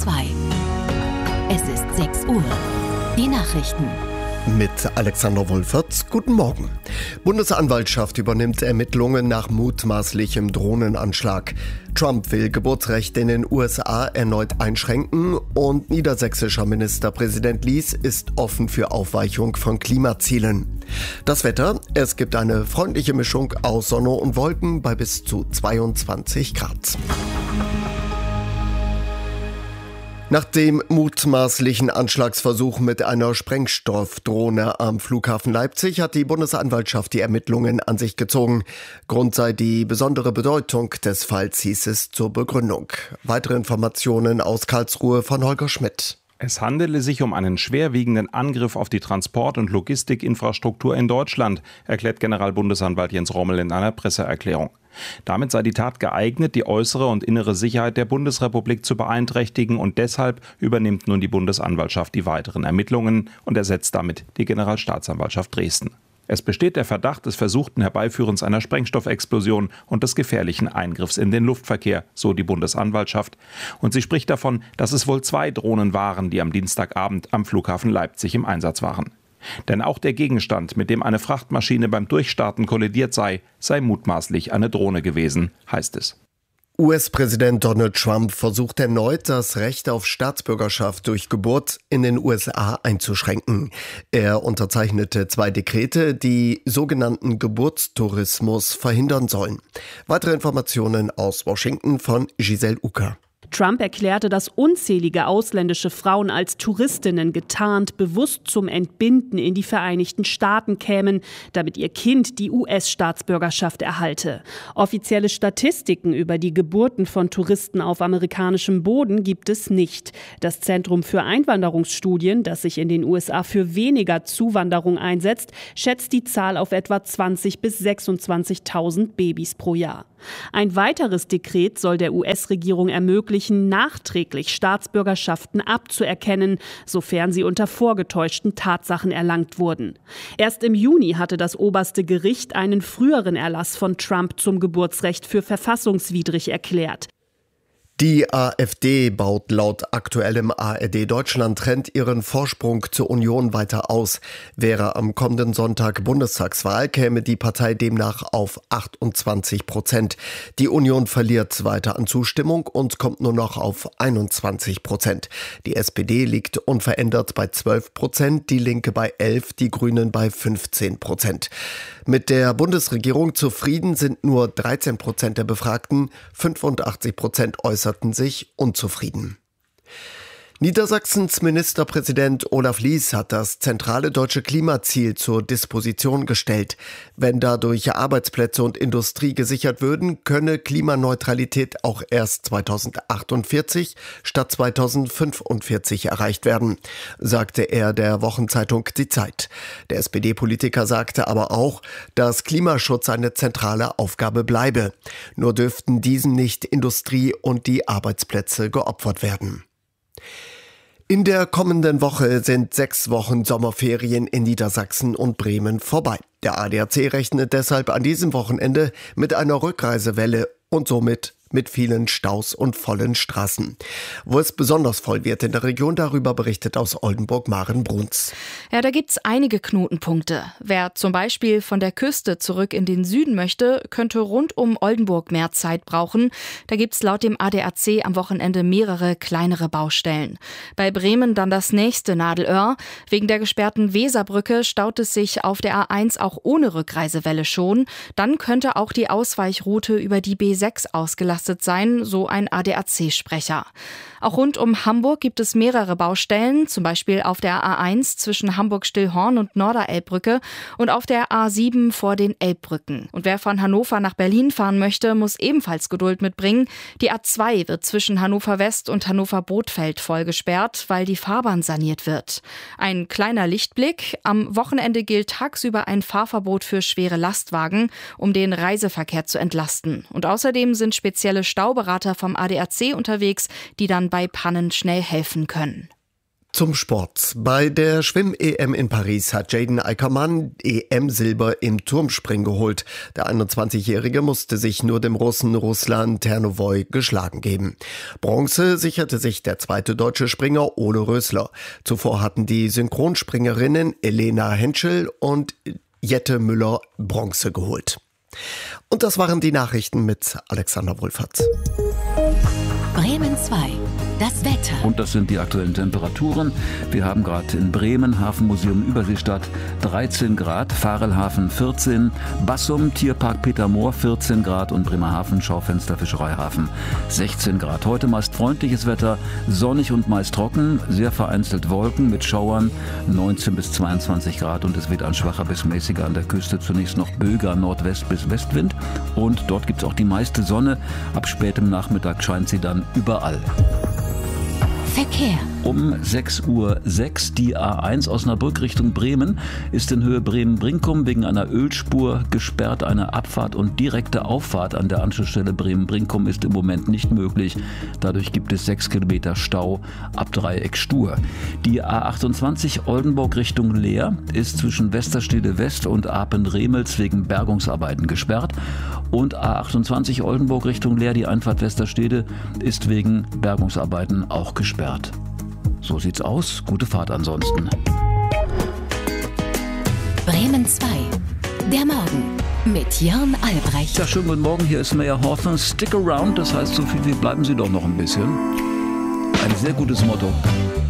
2. Es ist 6 Uhr. Die Nachrichten. Mit Alexander Wolferts. Guten Morgen. Bundesanwaltschaft übernimmt Ermittlungen nach mutmaßlichem Drohnenanschlag. Trump will Geburtsrecht in den USA erneut einschränken und niedersächsischer Ministerpräsident Lies ist offen für Aufweichung von Klimazielen. Das Wetter: Es gibt eine freundliche Mischung aus Sonne und Wolken bei bis zu 22 Grad. Nach dem mutmaßlichen Anschlagsversuch mit einer Sprengstoffdrohne am Flughafen Leipzig hat die Bundesanwaltschaft die Ermittlungen an sich gezogen. Grund sei die besondere Bedeutung des Falls, hieß es zur Begründung. Weitere Informationen aus Karlsruhe von Holger Schmidt. Es handele sich um einen schwerwiegenden Angriff auf die Transport- und Logistikinfrastruktur in Deutschland, erklärt Generalbundesanwalt Jens Rommel in einer Presseerklärung. Damit sei die Tat geeignet, die äußere und innere Sicherheit der Bundesrepublik zu beeinträchtigen, und deshalb übernimmt nun die Bundesanwaltschaft die weiteren Ermittlungen und ersetzt damit die Generalstaatsanwaltschaft Dresden. Es besteht der Verdacht des versuchten Herbeiführens einer Sprengstoffexplosion und des gefährlichen Eingriffs in den Luftverkehr, so die Bundesanwaltschaft. Und sie spricht davon, dass es wohl 2 Drohnen waren, die am Dienstagabend am Flughafen Leipzig im Einsatz waren. Denn auch der Gegenstand, mit dem eine Frachtmaschine beim Durchstarten kollidiert sei mutmaßlich eine Drohne gewesen, heißt es. US-Präsident Donald Trump versucht erneut, das Recht auf Staatsbürgerschaft durch Geburt in den USA einzuschränken. Er unterzeichnete 2 Dekrete, die sogenannten Geburtstourismus verhindern sollen. Weitere Informationen aus Washington von Giselle Ucker. Trump erklärte, dass unzählige ausländische Frauen als Touristinnen getarnt bewusst zum Entbinden in die Vereinigten Staaten kämen, damit ihr Kind die US-Staatsbürgerschaft erhalte. Offizielle Statistiken über die Geburten von Touristen auf amerikanischem Boden gibt es nicht. Das Zentrum für Einwanderungsstudien, das sich in den USA für weniger Zuwanderung einsetzt, schätzt die Zahl auf etwa 20.000 bis 26.000 Babys pro Jahr. Ein weiteres Dekret soll der US-Regierung ermöglichen, nachträglich Staatsbürgerschaften abzuerkennen, sofern sie unter vorgetäuschten Tatsachen erlangt wurden. Erst im Juni hatte das oberste Gericht einen früheren Erlass von Trump zum Geburtsrecht für verfassungswidrig erklärt. Die AfD baut laut aktuellem ARD-Deutschland-Trend ihren Vorsprung zur Union weiter aus. Wäre am kommenden Sonntag Bundestagswahl, käme die Partei demnach auf 28%. Die Union verliert weiter an Zustimmung und kommt nur noch auf 21%. Die SPD liegt unverändert bei 12%, die Linke bei 11%, die Grünen bei 15%. Mit der Bundesregierung zufrieden sind nur 13% der Befragten, 85% äußerten sich unzufrieden. Niedersachsens Ministerpräsident Olaf Lies hat das zentrale deutsche Klimaziel zur Disposition gestellt. Wenn dadurch Arbeitsplätze und Industrie gesichert würden, könne Klimaneutralität auch erst 2048 statt 2045 erreicht werden, sagte er der Wochenzeitung Die Zeit. Der SPD-Politiker sagte aber auch, dass Klimaschutz eine zentrale Aufgabe bleibe. Nur dürften diesem nicht Industrie und die Arbeitsplätze geopfert werden. In der kommenden Woche sind 6 Wochen Sommerferien in Niedersachsen und Bremen vorbei. Der ADAC rechnet deshalb an diesem Wochenende mit einer Rückreisewelle und somit mit vielen Staus und vollen Straßen. Wo es besonders voll wird in der Region, darüber berichtet aus Oldenburg Maren Bruns. Ja, da gibt's einige Knotenpunkte. Wer zum Beispiel von der Küste zurück in den Süden möchte, könnte rund um Oldenburg mehr Zeit brauchen. Da gibt's laut dem ADAC am Wochenende mehrere kleinere Baustellen. Bei Bremen dann das nächste Nadelöhr. Wegen der gesperrten Weserbrücke staut es sich auf der A1 auch ohne Rückreisewelle schon. Dann könnte auch die Ausweichroute über die B6 ausgelastet sein, so ein ADAC-Sprecher. Auch rund um Hamburg gibt es mehrere Baustellen, zum Beispiel auf der A1 zwischen Hamburg-Stillhorn und Norderelbbrücke und auf der A7 vor den Elbbrücken. Und wer von Hannover nach Berlin fahren möchte, muss ebenfalls Geduld mitbringen. Die A2 wird zwischen Hannover West und Hannover Bothfeld voll gesperrt, weil die Fahrbahn saniert wird. Ein kleiner Lichtblick: Am Wochenende gilt tagsüber ein Fahrverbot für schwere Lastwagen, um den Reiseverkehr zu entlasten. Und außerdem sind spezielle Stauberater vom ADAC unterwegs, die dann bei Pannen schnell helfen können. Zum Sport. Bei der Schwimm-EM in Paris hat Jaden Ackermann EM-Silber im Turmspringen geholt. Der 21-Jährige musste sich nur dem Russen Ruslan Ternovoy geschlagen geben. Bronze sicherte sich der zweite deutsche Springer Ole Rösler. Zuvor hatten die Synchronspringerinnen Elena Henschel und Jette Müller Bronze geholt. Und das waren die Nachrichten mit Alexander Wohlfahrt. Bremen 2. Das Wetter. Und das sind die aktuellen Temperaturen. Wir haben gerade in Bremen, Hafenmuseum Überseestadt, 13 Grad, Farelhafen 14, Bassum, Tierpark Petermoor 14 Grad und Bremerhaven, Schaufenster Fischereihafen 16 Grad. Heute meist freundliches Wetter, sonnig und meist trocken, sehr vereinzelt Wolken mit Schauern, 19 bis 22 Grad und es weht ein schwacher bis mäßiger an der Küste, zunächst noch böiger Nordwest- bis Westwind und dort gibt es auch die meiste Sonne. Ab spätem Nachmittag scheint sie dann überall. Verkehr. Um 6:06 Uhr die A1 Osnabrück Richtung Bremen ist in Höhe Bremen-Brinkum wegen einer Ölspur gesperrt. Eine Abfahrt und direkte Auffahrt an der Anschlussstelle Bremen-Brinkum ist im Moment nicht möglich. Dadurch gibt es 6 Kilometer Stau ab Dreieck Stur. Die A28 Oldenburg Richtung Leer ist zwischen Westerstede West und Apen-Remels wegen Bergungsarbeiten gesperrt. Und A28 Oldenburg Richtung Leer, die Einfahrt Westerstede, ist wegen Bergungsarbeiten auch gesperrt. So sieht's aus. Gute Fahrt ansonsten. Bremen 2. Der Morgen mit Jörn Albrecht. Ja, schönen guten Morgen. Hier ist Mayor Hawthorne. Stick around, das heißt so viel wie bleiben Sie doch noch ein bisschen. Ein sehr gutes Motto.